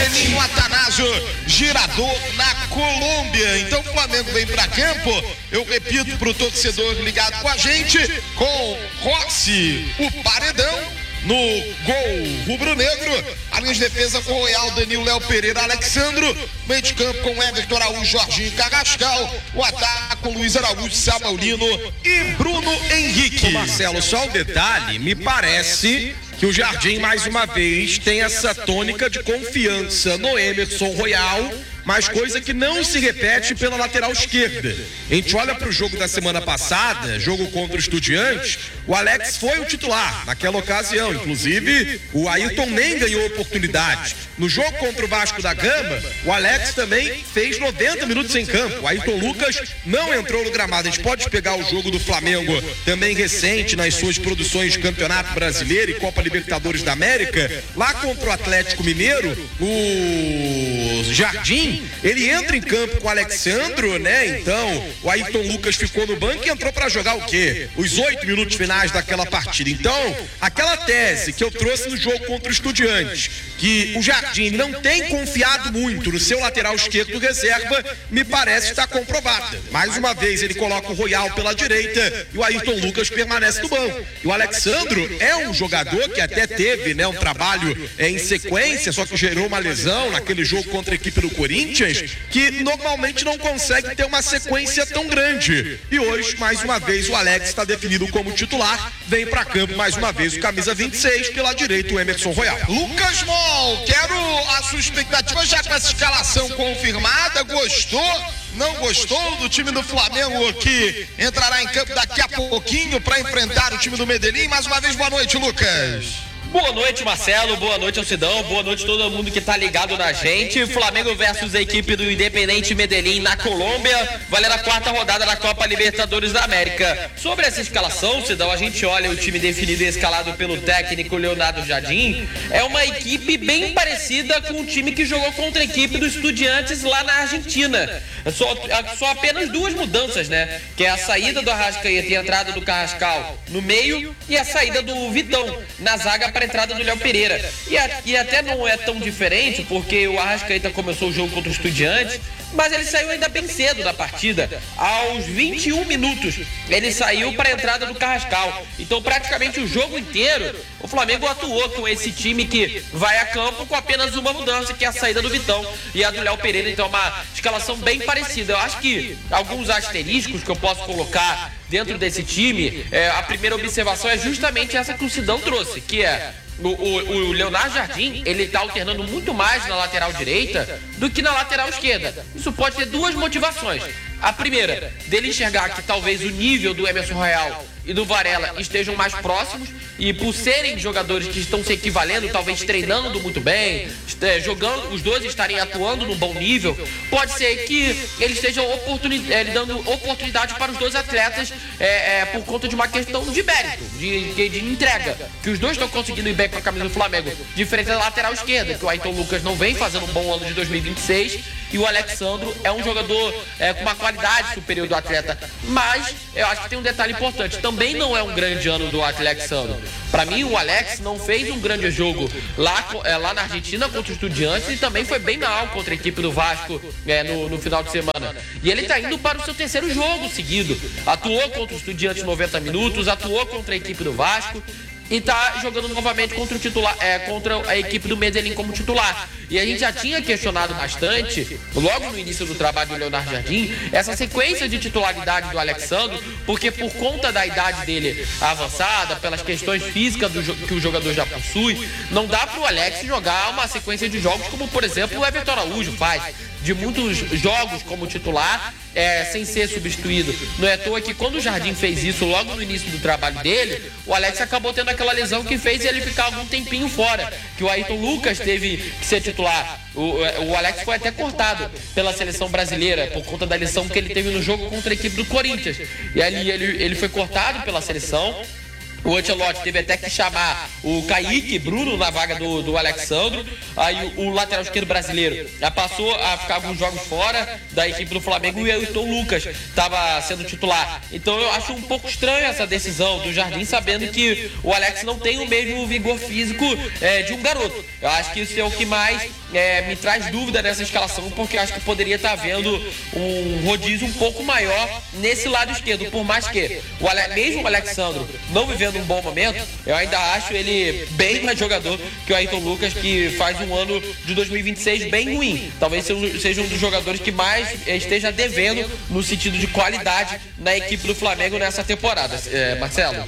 Medellín, Atanásio Girardot, na Colômbia. Então o Flamengo vem para campo, eu repito para o torcedor ligado com a gente, com Rossi, o paredão, no gol rubro-negro, a linha de defesa com Royal, Danilo, Léo Pereira, Alexandro, meio de campo com Everton Araújo, Jorginho, Carrascal, o ataque com Luiz Araújo, Samuelino e Bruno Henrique. Ô Marcelo, só um detalhe, me parece que o Jardim mais uma vez tem essa tônica de confiança no Emerson Royal, mas coisa que não se repete pela lateral esquerda. A gente olha para o jogo da semana passada, jogo contra o Estudiantes, o Alex foi o titular naquela ocasião, inclusive o Ayrton nem ganhou oportunidade. No jogo contra o Vasco da Gama, o Alex também fez 90 minutos em campo. O Ayrton Lucas não entrou no gramado. A gente pode pegar o jogo do Flamengo também recente nas suas produções de Campeonato Brasileiro e Copa Libertadores da América, lá contra o Atlético Mineiro, o Jardim, ele entra em campo com o Alexandro, né? Então, o Ayrton Lucas ficou no banco e entrou para jogar o quê? Os 8 minutos finais daquela partida. Então, aquela tese que eu trouxe no jogo contra o Estudiantes, que o Jardim não tem confiado muito no seu lateral esquerdo reserva, me parece estar comprovada. Mais uma vez, ele coloca o Royal pela direita e o Ayrton Lucas permanece no banco. E o Alexandro é um jogador que até teve, né, um trabalho em sequência, só que gerou uma lesão naquele jogo contra a equipe do Corinthians, que normalmente não consegue ter uma sequência tão grande. E hoje, mais uma vez, o Alex está definido como titular, vem para campo mais uma vez o camisa 26, pela direita o Emerson Royal. Lucas Mol, quero a sua expectativa já com essa escalação confirmada. Gostou? Não gostou do time do Flamengo que entrará em campo daqui a pouquinho para enfrentar o time do Medellín? Mais uma vez, boa noite, Lucas. Boa noite, Marcelo, boa noite, Alcidão, boa noite todo mundo que tá ligado na gente. Flamengo versus a equipe do Independente Medellín na Colômbia, valendo a 4ª rodada da Copa Libertadores da América. Sobre essa escalação, Cidão, a gente olha o time definido e escalado pelo técnico Leonardo Jardim, é uma equipe bem parecida com o time que jogou contra a equipe do Estudiantes lá na Argentina. Só apenas duas mudanças, né? Que é a saída do Arrascaeta e a entrada do Carrascal no meio e a saída do Vitão na zaga para a entrada do Léo Pereira. E até não é tão diferente, porque o Arrascaeta começou o jogo contra o Estudiantes, mas ele saiu ainda bem cedo da partida. Aos 21 minutos, ele saiu para a entrada do Carrascal. Então, praticamente o jogo inteiro, o Flamengo atuou com esse time que vai a campo com apenas uma mudança, que é a saída do Vitão e a do Léo Pereira. Então, uma escalação bem parecida. Eu acho que alguns asteriscos que eu posso colocar dentro desse time, a primeira observação é justamente essa que o Sidão trouxe, que é o Leonardo Jardim, ele tá alternando muito mais na lateral direita do que na lateral esquerda. Isso pode ter duas motivações. A primeira, dele enxergar que talvez o nível do Emerson Royal e do Varela estejam mais próximos, e por serem jogadores que estão se equivalendo, talvez treinando muito bem, jogando, os dois estarem atuando num bom nível, pode ser que eles estejam dando oportunidade para os dois atletas por conta de uma questão de mérito, de entrega, que os dois estão conseguindo ir bem com a camisa do Flamengo, diferente da lateral esquerda, que o Ayrton Lucas não vem fazendo um bom ano de 2026, e o Alexandro é um jogador com uma qualidade superior do atleta. Mas eu acho que tem um detalhe importante, também não é um grande ano do Alexandro. Para mim, o Alex não fez um grande jogo lá na Argentina contra o Estudiantes, e também foi bem mal contra a equipe do Vasco no final de semana. E ele tá indo para o seu 3º jogo seguido. Atuou contra o Estudiantes 90 minutos, atuou contra a equipe do Vasco e tá jogando novamente contra a equipe do Medellín como titular. E a gente já tinha questionado bastante, logo no início do trabalho do Leonardo Jardim, essa sequência de titularidade do Alexandro, porque por conta da idade dele avançada, pelas questões físicas que o jogador já possui, não dá pro Alex jogar uma sequência de jogos como, por exemplo, o Everton Araújo faz, de muitos jogos como titular, sem ser substituído. Não é à toa que quando o Jardim fez isso logo no início do trabalho dele, o Alex acabou tendo aquela lesão que fez ele ficar algum tempinho fora, que o Ayrton Lucas teve que ser titular. O Alex foi até cortado pela seleção brasileira por conta da lesão que ele teve no jogo contra a equipe do Corinthians. E ali ele foi cortado pela seleção. O Ancelotti teve até que chamar o Kaique Bruno na vaga do Alexandro. Aí o lateral esquerdo brasileiro já passou a ficar alguns jogos fora da equipe do Flamengo, e o Ayrton Lucas estava sendo titular. Então eu acho um pouco estranho essa decisão do Jardim, sabendo que o Alex não tem o mesmo vigor físico de um garoto. Eu acho que isso é o que mais me traz dúvida nessa escalação, porque eu acho que poderia estar havendo um rodízio um pouco maior nesse lado esquerdo, por mais que mesmo o Alexandro não vivendo um bom momento, eu ainda acho ele bem mais jogador que o Ayrton Lucas, que faz um ano de 2026 bem ruim. Talvez seja um dos jogadores que mais esteja devendo no sentido de qualidade na equipe do Flamengo nessa temporada. Marcelo?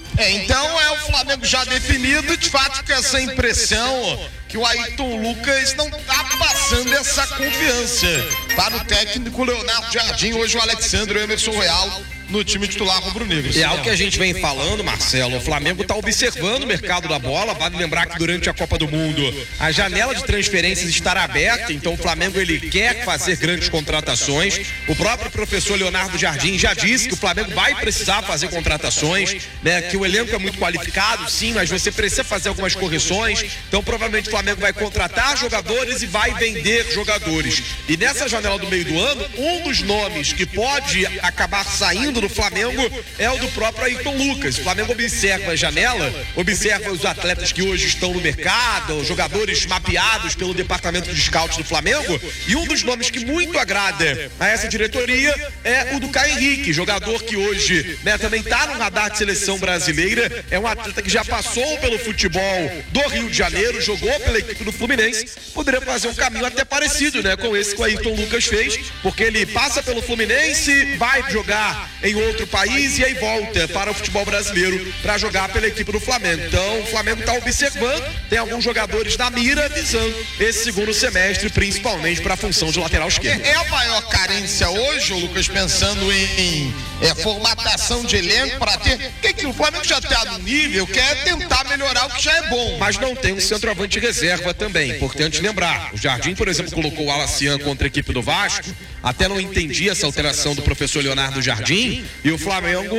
Então é o Flamengo já definido, de fato, com essa impressão que o Ayrton Lucas não tá passando essa confiança para o técnico Leonardo Jardim, hoje o Alexandre, o Emerson Royal no time titular rubro-negro. É algo que a gente vem falando, Marcelo. O Flamengo está observando o mercado da bola. Vale lembrar que durante a Copa do Mundo a janela de transferências estará aberta, então o Flamengo ele quer fazer grandes contratações. O próprio professor Leonardo Jardim já disse que o Flamengo vai precisar fazer contratações, né? Que o elenco é muito qualificado, sim, mas você precisa fazer algumas correções. Então provavelmente o Flamengo vai contratar jogadores e vai vender jogadores. E nessa janela do meio do ano, um dos nomes que pode acabar saindo do Flamengo é o do próprio Ayrton Lucas. O Flamengo observa a janela, observa os atletas que hoje estão no mercado, os jogadores mapeados pelo departamento de scout do Flamengo, e um dos nomes que muito agrada a essa diretoria é o do Caio Henrique, jogador que hoje, né, também está no radar de seleção brasileira, é um atleta que já passou pelo futebol do Rio de Janeiro, jogou pela equipe do Fluminense, poderia fazer um caminho até parecido, né, com esse que o Ayrton Lucas fez, porque ele passa pelo Fluminense, vai jogar em outro país e aí volta para o futebol brasileiro para jogar pela equipe do Flamengo. Então o Flamengo está observando, tem alguns jogadores na mira visando esse segundo semestre, principalmente para a função de lateral esquerdo. É a maior carência hoje, Lucas, pensando em formatação de elenco para ter, porque o Flamengo já está no nível, quer tentar melhorar o que já é bom. Mas não tem um centroavante de reserva também, importante lembrar. O Jardim, por exemplo, colocou o Alacian contra a equipe do Vasco, até não entendi essa alteração do professor Leonardo Jardim, e o Flamengo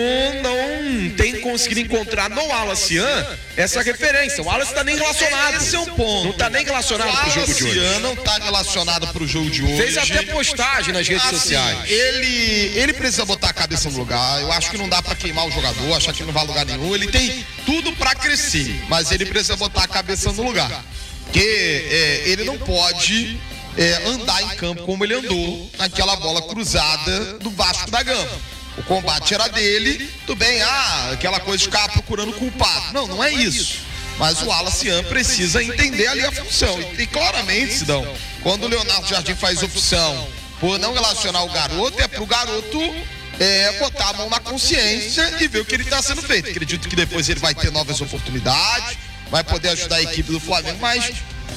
não tem conseguido encontrar no Alacian essa referência. O Alacian está nem relacionado. Esse é um ponto. Não está nem relacionado para o jogo de hoje. O Alacian não está relacionado para o jogo de hoje. Fez até postagem nas redes sociais. Ele precisa botar a cabeça no lugar. Eu acho que não dá para queimar o jogador, achar que não vai a lugar nenhum. Ele tem tudo para crescer, mas ele precisa botar a cabeça no lugar. Porque ele não pode andar em campo como ele andou naquela bola cruzada do Vasco da Gama. O combate era dele, tudo bem, aquela coisa de ficar procurando culpado. Não é isso. Mas o Alacian precisa entender ali a função. E claramente, Sidão, quando o Leonardo Jardim faz opção por não relacionar o garoto, é pro garoto botar a mão na consciência e ver o que ele está sendo feito. Acredito que depois ele vai ter novas oportunidades, vai poder ajudar a equipe do Flamengo, mas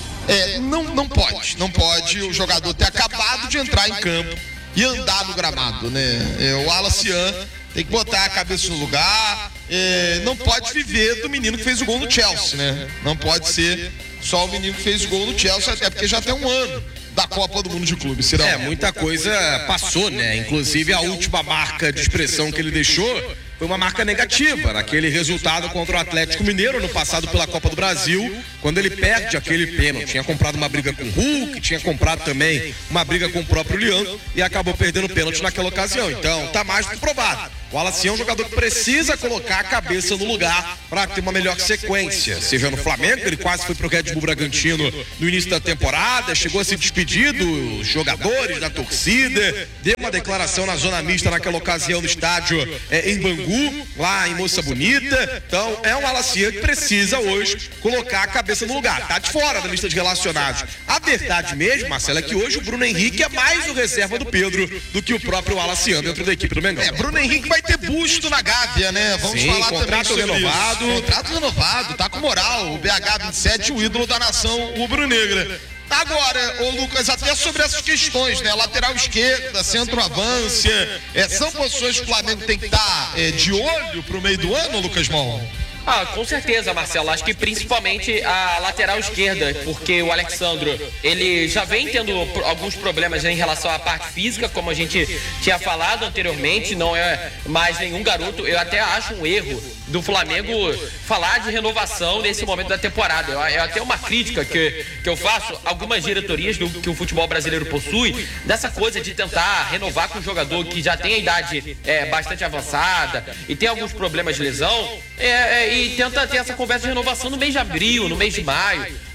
não pode o jogador ter acabado de entrar em campo e andar no gramado, né? O Alacian tem que botar a cabeça no lugar, não pode viver do menino que fez o gol no Chelsea, né? Não pode ser só o menino que fez o gol no Chelsea, até porque já tem um ano da Copa do Mundo de Clubes, Cirão. Muita coisa passou, né? Inclusive a última marca de expressão que ele deixou foi uma marca negativa, naquele resultado contra o Atlético Mineiro no passado pela Copa do Brasil, quando ele perde aquele pênalti. Tinha comprado uma briga com o Hulk, tinha comprado também uma briga com o próprio Leão e acabou perdendo o pênalti naquela ocasião. Então, tá mais do que provado. O Alacian é um jogador que precisa colocar a cabeça no lugar para ter uma melhor sequência. Seja no Flamengo, ele quase foi pro Red Bull Bragantino no início da temporada, chegou a se despedir dos jogadores, da torcida, deu uma declaração na zona mista naquela ocasião no estádio em Bangu, lá em Moça Bonita. Então, é um Alacian que precisa hoje colocar a cabeça no lugar. Tá de fora da lista de relacionados. A verdade mesmo, Marcelo, é que hoje o Bruno Henrique é mais o reserva do Pedro do que o próprio Alacian dentro da equipe do Mengão. Bruno Henrique vai ter busto na Gávea, né? Vamos falar contrato também sobre renovado. Isso. Contrato renovado, tá com moral. O BH27, o ídolo da nação rubro-negra. Agora, ô Lucas, até sobre essas questões, né? Lateral esquerda, centroavância, são posições que o Flamengo tem que estar de olho pro meio do ano, Lucas Mol? Com certeza, Marcelo. Acho que principalmente a lateral esquerda, porque o Alexandro, ele já vem tendo alguns problemas em relação à parte física, como a gente tinha falado anteriormente, não é mais nenhum garoto. Eu até acho um erro do Flamengo falar de renovação nesse momento da temporada. É até uma crítica que eu faço a algumas diretorias que o futebol brasileiro possui, dessa coisa de tentar renovar com um jogador que já tem a idade bastante avançada e tem alguns problemas de lesão, e tenta ter essa conversa de renovação no mês de abril, no mês de maio.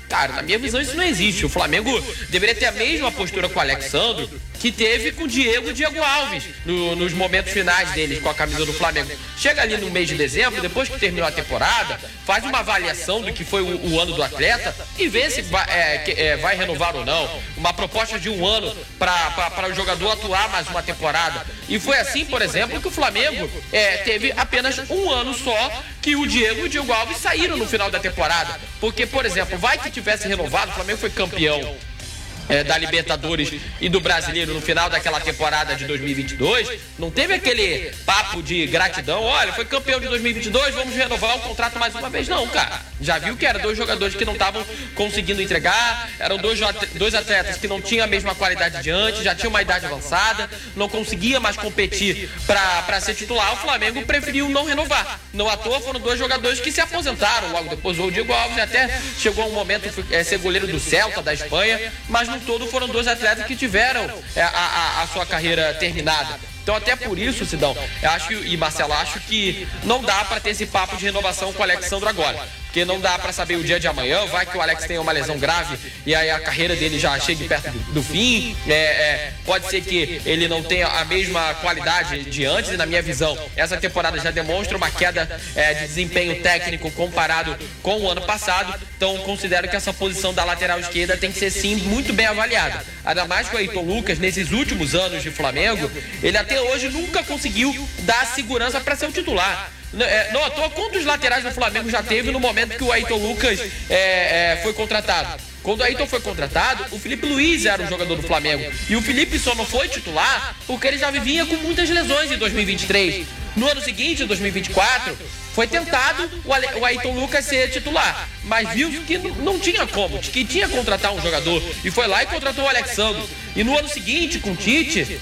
Cara, na minha visão isso não existe. O Flamengo deveria ter a mesma postura com o Alexandro que teve com o Diego Alves nos momentos finais deles com a camisa do Flamengo. Chega ali no mês de dezembro, depois que terminou a temporada, faz uma avaliação do que foi o ano do atleta e vê se vai renovar ou não. Uma proposta de 1 ano para o jogador atuar mais uma temporada. E foi assim, por exemplo, que o Flamengo teve apenas 1 ano só que o Diego e o Diego Alves saíram no final da temporada. Porque, por exemplo, vai que tivesse renovado, o Flamengo foi campeão da Libertadores e do Brasileiro no final daquela temporada de 2022, não teve aquele papo de gratidão, olha, foi campeão de 2022, vamos renovar o contrato mais uma vez. Não, cara, já viu que eram 2 jogadores que não estavam conseguindo entregar, eram dois atletas que não tinham a mesma qualidade de antes, já tinham uma idade avançada, não conseguia mais competir para ser titular. O Flamengo preferiu não renovar. Não à toa foram 2 jogadores que se aposentaram logo depois. O Diego Alves até chegou a um momento ser goleiro do Celta da Espanha, mas no todo foram 2 atletas que tiveram a sua carreira terminada. Então até por isso, Sidão, e Marcelo, acho que não dá para ter esse papo de renovação com o Alexandro agora. Porque não dá para saber o dia de amanhã, vai que o Alex tenha uma lesão grave e aí a carreira dele já chegue perto do fim. Pode ser que ele não tenha a mesma qualidade de antes, e na minha visão, essa temporada já demonstra uma queda de desempenho técnico comparado com o ano passado. Então considero que essa posição da lateral esquerda tem que ser sim muito bem avaliada. Ainda mais que o Ayrton Lucas, nesses últimos anos de Flamengo, ele até hoje nunca conseguiu dar segurança para ser o titular. Não à toa, quantos laterais do Flamengo já teve no momento que o Ayrton Lucas foi contratado? Quando o Ayrton foi contratado, o Felipe Luiz era o jogador do Flamengo. E o Felipe só não foi titular porque ele já vivia com muitas lesões em 2023. No ano seguinte, em 2024, foi tentado o Ayrton Lucas ser titular, mas viu que não tinha como, que tinha que contratar um jogador, e foi lá e contratou o Alexandro. E no ano seguinte, com o Tite,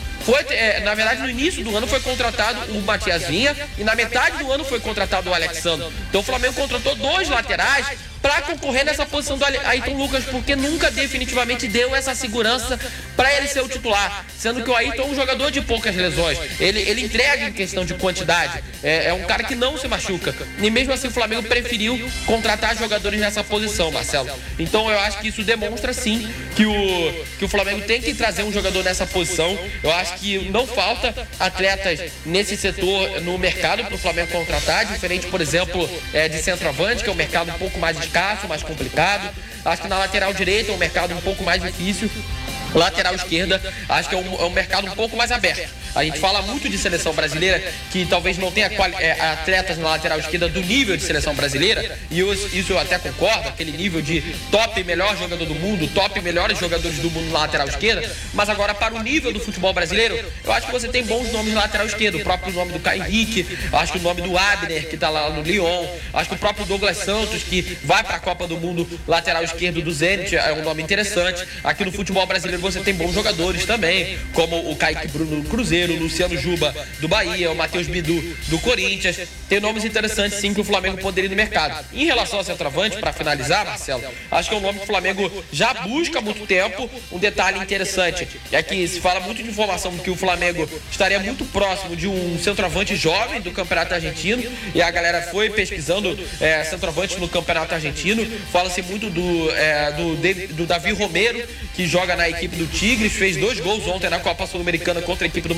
na verdade no início do ano foi contratado o Matias Vinha, e na metade do ano foi contratado o Alexandro. Então o Flamengo contratou 2 laterais para concorrer nessa posição do Ayrton Lucas, porque nunca definitivamente deu essa segurança para ele ser o titular, sendo que o Ayrton é um jogador de poucas lesões, ele entrega em questão de quantidade, é um cara que não se machuca, e mesmo assim o Flamengo preferiu contratar jogadores nessa posição, Marcelo. Então eu acho que isso demonstra sim que o Flamengo tem que trazer um jogador nessa posição. Eu acho que não falta atletas nesse setor no mercado para o Flamengo contratar, diferente, por exemplo, de centroavante, que é um mercado um pouco mais escasso, mais complicado. Acho que na lateral direita é um mercado um pouco mais difícil. Lateral esquerda, acho que é um mercado um pouco mais aberto. A gente fala muito de seleção brasileira, que talvez não tenha atletas na lateral esquerda do nível de seleção brasileira, e isso eu até concordo, aquele nível de top melhor jogador do mundo, top melhores jogadores do mundo na lateral esquerda, mas agora para o nível do futebol brasileiro, eu acho que você tem bons nomes na lateral esquerda, o próprio nome do Caio Henrique, acho que o nome do Abner, que está lá no Lyon, acho que o próprio Douglas Santos, que vai para a Copa do Mundo, lateral esquerdo do Zenit, é um nome interessante. Aqui no futebol brasileiro você tem bons jogadores também, como o Kaique Bruno do Cruzeiro, o Luciano Juba do Bahia, o Matheus Bidu do Corinthians. Tem nomes interessantes sim que o Flamengo poderia ir no mercado. Em relação ao centroavante, para finalizar, Marcelo, acho que é um nome que o Flamengo já busca há muito tempo. Um detalhe interessante é que se fala muito de informação que o Flamengo estaria muito próximo de um centroavante jovem do Campeonato Argentino, e a galera foi pesquisando centroavante no Campeonato Argentino. Fala-se muito do Davi Romero, que joga na equipe do Tigres, fez 2 gols ontem na Copa Sul-Americana contra a equipe do